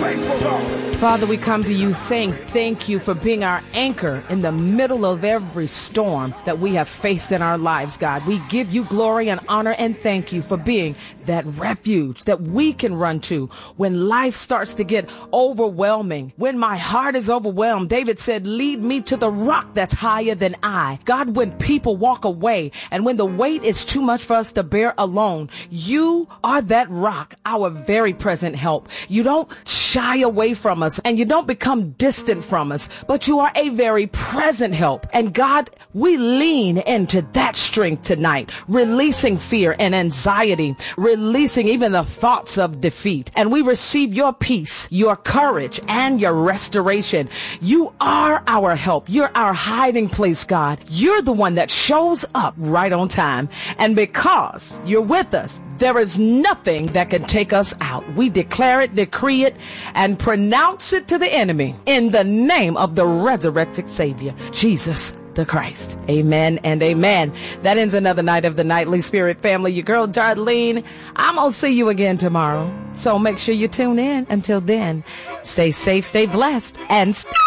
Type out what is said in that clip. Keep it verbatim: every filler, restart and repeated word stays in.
faithful, Lord. Father, we come to you saying thank you for being our anchor in the middle of every storm that we have faced in our lives, God. We give you glory and honor and thank you for being that refuge that we can run to when life starts to get overwhelming. When my heart is overwhelmed, David said, lead me to the rock that's higher than I. God, when people walk away and when the weight is too much for us to bear alone, you are that rock, our very present help. You don't shy away from us and you don't become distant from us, but you are a very present help. And God, we lean into that strength tonight, releasing fear and anxiety, releasing even the thoughts of defeat. And we receive your peace, your courage, and your restoration. You are our help. You're our hiding place, God. You're the one that shows up right on time. And because you're with us, there is nothing that can take us out. We declare it, decree it, and pronounce it to the enemy in the name of the resurrected Savior, Jesus the Christ. Amen and amen. That ends another night of the Nightly Spirit family. Your girl Darlene. I'm going to see you again tomorrow. So make sure you tune in. Until then, stay safe, stay blessed, and stay